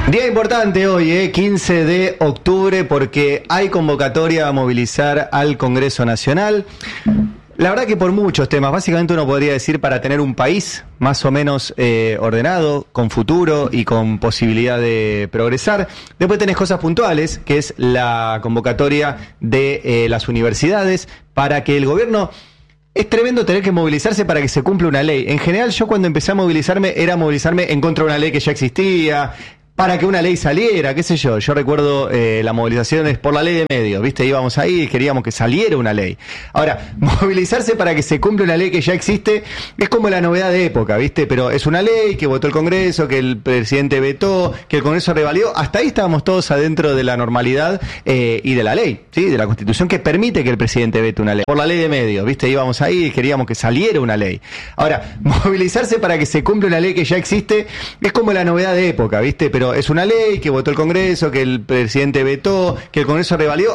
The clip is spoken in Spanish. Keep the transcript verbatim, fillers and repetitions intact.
Día importante hoy, eh, quince de octubre, porque hay convocatoria a movilizar al Congreso Nacional. La verdad que por muchos temas, básicamente uno podría decir para tener un país más o menos eh, ordenado, con futuro y con posibilidad de progresar. Después tenés cosas puntuales, que es la convocatoria de eh, las universidades para que el gobierno... Es tremendo tener que movilizarse para que se cumpla una ley. En general, yo cuando empecé a movilizarme, era movilizarme en contra de una ley que ya existía, para que una ley saliera, qué sé yo. Yo recuerdo eh, las movilizaciones por la ley de medios, ¿viste? Íbamos ahí y queríamos que saliera una ley. Ahora, movilizarse para que se cumpla una ley que ya existe es como la novedad de época, ¿viste? Pero es una ley que votó el Congreso, que el presidente vetó, que el Congreso revalidó. Hasta ahí estábamos todos adentro de la normalidad eh, y de la ley, ¿sí? De la Constitución que permite que el presidente vete una ley. Por la ley de medios, ¿viste? Íbamos ahí y queríamos que saliera una ley. Ahora, movilizarse para que se cumpla una ley que ya existe es como la novedad de época, ¿viste? Pero es una ley que votó el Congreso, que el presidente vetó, que el Congreso revalidó.